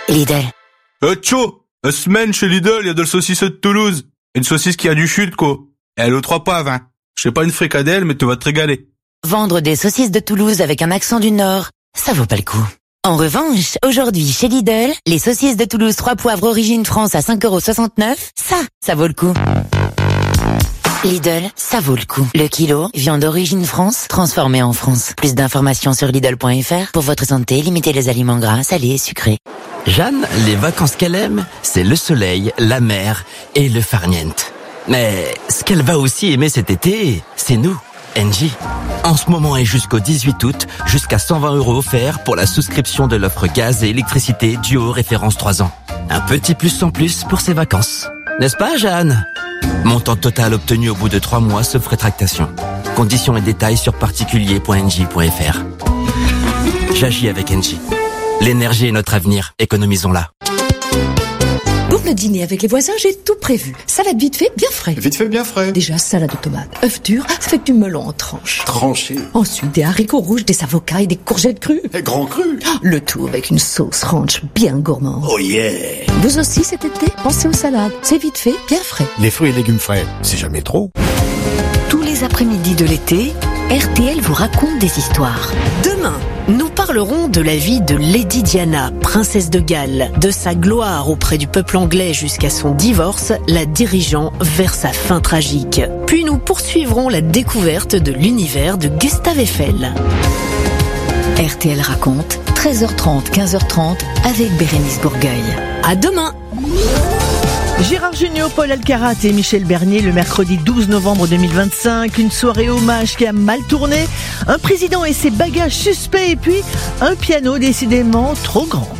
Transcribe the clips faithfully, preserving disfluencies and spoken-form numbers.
Lidl. Euh, tcho, une semaine chez Lidl, il y a de la saucisse de Toulouse. Une saucisse qui a du chute, quoi. Et elle est aux trois poivres, hein. Je sais pas une fricadelle, mais tu vas te régaler. Vendre des saucisses de Toulouse avec un accent du Nord, ça vaut pas le coup. En revanche, aujourd'hui, chez Lidl, les saucisses de Toulouse trois poivres origine France à cinq euros soixante-neuf, ça, ça vaut le coup. Lidl, ça vaut le coup. Le kilo, viande d'origine France, transformée en France. Plus d'informations sur Lidl point F R. Pour votre santé, limitez les aliments gras, salés et sucrés. Jeanne, les vacances qu'elle aime, c'est le soleil, la mer et le farniente. Mais ce qu'elle va aussi aimer cet été, c'est nous, Engie. En ce moment et jusqu'au dix-huit août, jusqu'à cent vingt euros offerts pour la souscription de l'offre gaz et électricité Duo référence trois ans. Un petit plus en plus pour ses vacances. N'est-ce pas, Jeanne? Montant total obtenu au bout de trois mois sauf rétractation. Conditions et détails sur particulier point engie point F R. J'agis avec Engie. L'énergie est notre avenir, économisons-la. Pour le dîner avec les voisins, j'ai tout prévu. Salade vite fait, bien frais. Vite fait, bien frais. Déjà, salade de tomates, œufs durs, avec du melon en tranches. Tranché. Ensuite, des haricots rouges, des avocats et des courgettes crues. Et grand cru. Le tout avec une sauce ranch bien gourmande. Oh yeah. Vous aussi, cet été, pensez aux salades. C'est vite fait, bien frais. Les fruits et légumes frais, c'est jamais trop. Tous les après-midi de l'été, R T L vous raconte des histoires. Demain, nous parlerons de la vie de Lady Diana, princesse de Galles, de sa gloire auprès du peuple anglais jusqu'à son divorce, la dirigeant vers sa fin tragique. Puis nous poursuivrons la découverte de l'univers de Gustave Eiffel. R T L raconte, treize heures trente, quinze heures trente, avec Bérénice Bourgueil. À demain! Gérard Jugnot, Paul Alcarat et Michel Bernier le mercredi douze novembre deux mille vingt-cinq. Une soirée hommage qui a mal tourné. Un président et ses bagages suspects et puis un piano décidément trop grand.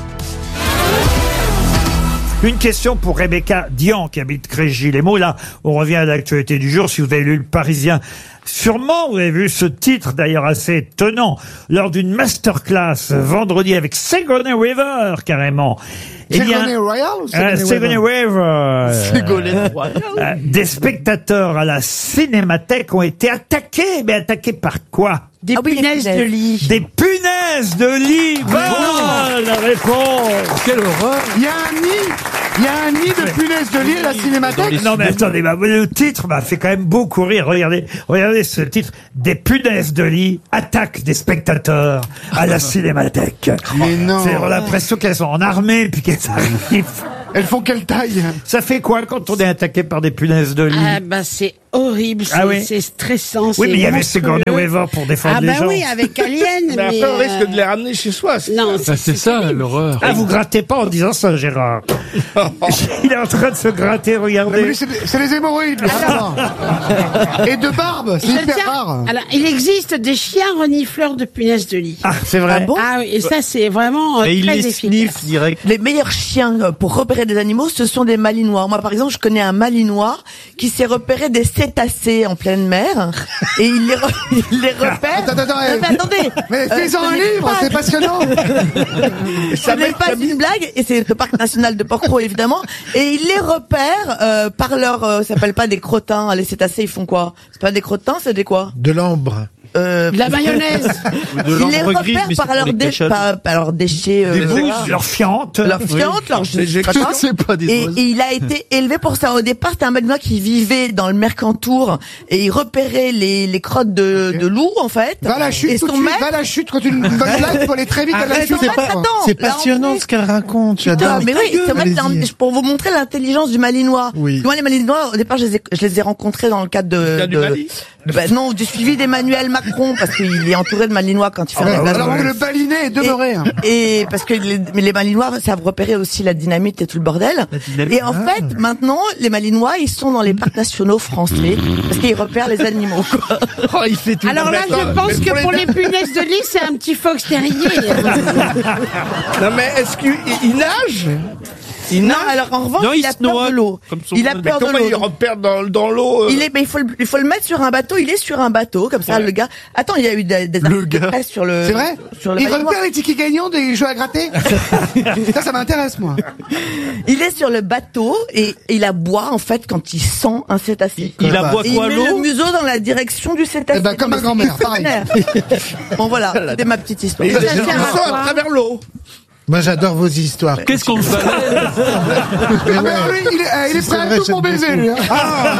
Une question pour Rebecca Dian qui habite Crégis-les-Maux. Là, on revient à l'actualité du jour. Si vous avez lu Le Parisien, sûrement vous avez vu ce titre d'ailleurs assez étonnant lors d'une masterclass vendredi avec Sigourney Weaver carrément. Sigourney Royal ou euh, Sigourney Weaver. Sigourney Royal. Euh, des spectateurs à la Cinémathèque ont été attaqués, mais attaqués par quoi? Des ah oui, punaises de lit. Des punaises de lit. Bonne réponse. Quelle horreur. Il y a un nid. Il y a un nid de punaises de lit à la Cinémathèque. Non mais attendez, bah, le titre m'a fait quand même beaucoup rire. Regardez, regardez ce titre. Des punaises de lit attaquent des spectateurs à la Cinémathèque. Mais non. C'est l'impression qu'elles sont en armée puis qu'elles arrivent. Elles font quelle taille? Ça fait quoi quand on est attaqué par des punaises de lit? Ah bah c'est horrible, c'est, ah oui. c'est stressant. Oui, mais il y avait monstrueux. Sigourney Weaver pour défendre ah les bah gens. Ah bah oui, avec Alien. mais, mais après euh... on risque de les ramener chez soi. C'est non, ça, c'est, c'est ça l'horreur. Ah, vous grattez pas en disant ça, Gérard. Il est en train de se gratter, regardez. Mais lui, c'est, c'est les hémorroïdes. Alors... Et de barbe, c'est hyper rare. Alors, il existe des chiens renifleurs de punaises de lit. Ah, c'est vrai. Ah, bon ah oui, et ça c'est vraiment et très il les sniffe direct. Les meilleurs chiens pour repérer des animaux, ce sont des malinois. Moi, par exemple, je connais un malinois qui s'est repéré des cétacés en pleine mer et il les, re- il les repère. Attends, attends, non, mais attendez. Mais fais-en un livre, c'est passionnant. Ce n'est pas une blague, et c'est le parc national de Porquerolles, évidemment. Et il les repère euh, par leur, euh, ça s'appelle pas des crottins. Les cétacés, ils font quoi? C'est pas des crottins, c'est des quoi? De l'ambre. Euh, la mayonnaise. De ils les repèrent par leurs dé- par, par leurs déchets, euh, des bouses, leurs fientes, leurs fientes, oui. leurs je c'est pas des et, et il a été élevé pour ça. Au départ, c'était un malinois qui vivait dans le Mercantour et il repérait les, les crottes de, okay. de loup en fait. Va à la chute, et tout de suite, maître... va à la chute quand une bonne blague, faut aller très vite à la chute. C'est, pas, c'est passionnant ce qu'elle raconte. J'adore. Mais oui, c'est vrai, pour vous montrer l'intelligence du malinois. Oui. Moi, les malinois, au départ, je les ai, je les ai rencontrés dans le cadre de, de, de bah, non, du suivi d'Emmanuel Macron parce qu'il est entouré de malinois quand il fait ah, un alors que le balinet est demeuré. Et, hein. et parce que les, mais les malinois savent repérer aussi la dynamite et tout le bordel. Et en ah. fait, maintenant, les malinois, ils sont dans les parcs nationaux français parce qu'ils repèrent les animaux. Quoi. Oh, il fait tout. Alors là, je pense que pour, pour les... les punaises de lit, c'est un petit fox terrier. Non mais est-ce qu'il il nage? Il non, alors en revanche, non, il, il a peur noie, de l'eau. Il a peur de l'eau. Comment il repère dans, dans l'eau euh... Il est, mais il faut, le, il faut le mettre sur un bateau. Il est sur un bateau, comme ça, ouais. le gars. Attends, il y a eu des, des le gars. sur le. C'est vrai. Sur le il repère les tickets gagnants des jeux à gratter. Ça, ça m'intéresse, moi. Il est sur le bateau et, et il aboie en fait quand il sent un cétacé. Il, il aboie quoi, l'eau? Il met le museau dans la direction du cétacé. Eh ben, comme ma grand-mère, pareil. Bon voilà, c'était ma petite histoire. Il sent à travers l'eau. Moi, j'adore vos histoires. Qu'est-ce qu'on se balade? Mais Ah, ouais. mais lui, il est, eh, il est Si prêt c'est à vrai, tout pour j'aime baiser, beaucoup. lui. hein. Ah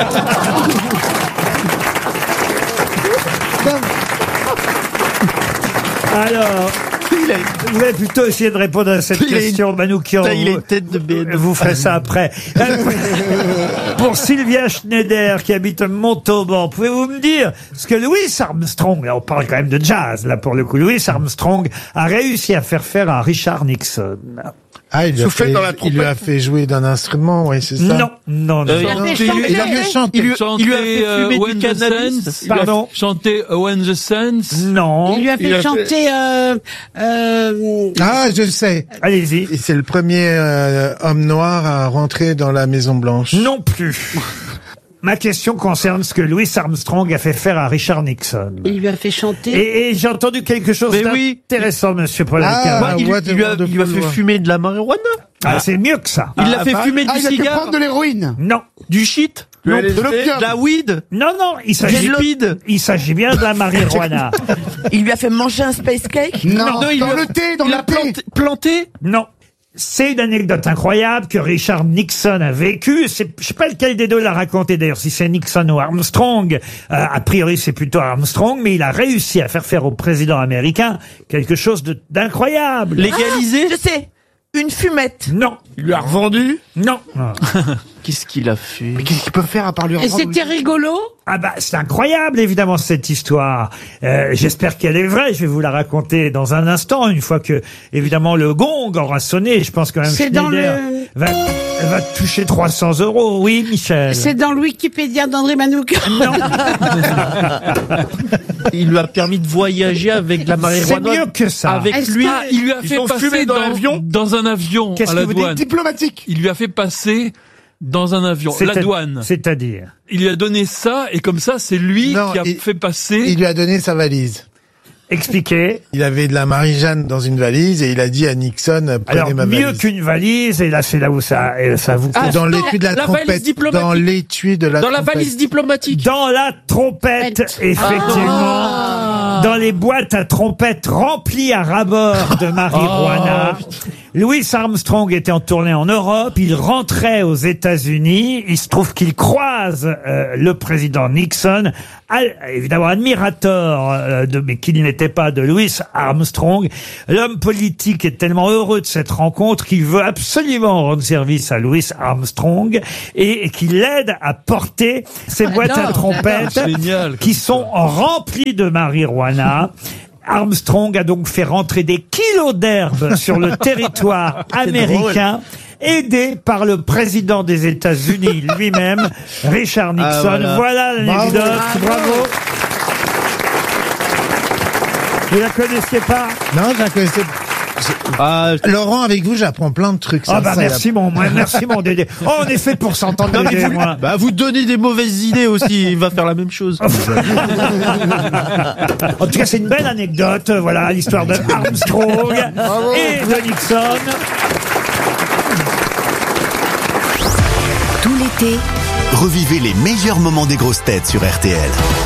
Alors, vous allez plutôt essayer de répondre à cette Il a une- question, Manoukian. Putain, il a Vous, une tête de bête. vous ferez ça après. Pour Sylvia Schneider, qui habite Montauban, pouvez-vous me dire ce que Louis Armstrong, là on parle quand même de jazz, là pour le coup, Louis Armstrong a réussi à faire faire à Richard Nixon? Ah, il lui, a Soufflez fait, dans la il lui a fait jouer d'un instrument, oui, c'est ça. Non, non, non. Euh, Il a non, fait il- chanter. Il a mieux chanté. Il lui, Chanter, il lui a fait euh, fumer When du the cannabis. Suns, Il a Pardon. chanter When the Suns. Non. Il lui a fait Il a fait- chanter. Euh, euh, Ah, je sais. Allez-y. Et c'est le premier euh, homme noir à rentrer dans la Maison Blanche. Non plus. Ma question concerne ce que Louis Armstrong a fait faire à Richard Nixon. il lui a fait chanter. Et, et j'ai entendu quelque chose Mais oui. d'intéressant, monsieur Paul Ah, Alcarat. Bah, il, what il lui a, a wonderful il lui a fait world. fumer de la marijuana. Ah, c'est mieux que ça. Il l'a fait fumer Ah, du il a fait cigare, prendre de l'héroïne. Non. du shit, Non, non, de l'opium. de la weed, Non, non, il du s'agit, speed. il s'agit bien de la marijuana. Il lui a fait manger un space cake. Non, Non, il dans lui a- le thé, dans il le a thé. planté, planté. Non. C'est une anecdote incroyable que Richard Nixon a vécue. C'est, je sais pas lequel des deux l'a raconté d'ailleurs, si c'est Nixon ou Armstrong. Euh, a priori, c'est plutôt Armstrong, mais il a réussi à faire faire au président américain quelque chose de, d'incroyable. Légalisé. Je sais. Une fumette. Non. Il lui a revendu. Non. Non. Qu'est-ce qu'il a fait? Mais qu'est-ce qu'il peut faire à part lui Et revendre c'était rigolo. Ah bah c'est incroyable évidemment cette histoire. Euh, j'espère qu'elle est vraie. Je vais vous la raconter dans un instant une fois que évidemment le gong aura sonné. Je pense quand même C'est dans Schneider le- va, va toucher trois cents euros. Oui, Michel. C'est dans le Wikipédia d'André Manoukian. Non, Il lui a permis de voyager avec de la c'est marijuana. mieux que ça. Avec Est-ce lui, que- Ah, il lui a Ils fait ont passer fumé dans l'avion dans un avion Qu'est-ce à que la vous dites? douane. Diplomatique. Il lui a fait passer dans un avion, C'est la à- douane. C'est-à-dire. Il lui a donné ça et comme ça, c'est lui Non, qui a il- fait passer. Il lui a donné sa valise. Expliquez. Il avait de la Marie-Jeanne dans une valise et il a dit à Nixon, prenez Alors ma mieux valise. qu'une valise et là c'est là où ça, et ça vous. Ah, Dans non, l'étui de la, la trompette. valise diplomatique. Dans l'étui de la dans la trompette. valise diplomatique. Dans la trompette, effectivement. Dans les boîtes à trompettes remplies à ras-bord de marijuana. Louis Armstrong était en tournée en Europe. Il rentrait aux États-Unis. Il se trouve qu'il croise euh, le président Nixon, Al- évidemment admirateur, euh, de, mais qu'il n'était pas de Louis Armstrong. L'homme politique est tellement heureux de cette rencontre qu'il veut absolument rendre service à Louis Armstrong et, et qu'il l'aide à porter ces boîtes à trompettes Génial, qui comme sont remplies de marijuana. Armstrong a donc fait rentrer des kilos d'herbe sur le territoire américain, aidé par le président des États-Unis lui-même, Richard Nixon. Ah, voilà. voilà l'anecdote. Bravo. Vous la connaissiez pas? Non, je la connaissais. Ah, Laurent, avec vous, j'apprends plein de trucs. Ah ça, bah ça, merci mon, moi, merci mon Dédé. Oh, on est fait pour s'entendre non, mais Dédé, vous, moi. bah, vous donnez des mauvaises idées aussi. Il va faire la même chose. En tout cas, c'est une belle anecdote. Voilà l'histoire de Armstrong et de Nixon. Tout l'été, revivez les meilleurs moments des grosses têtes sur R T L.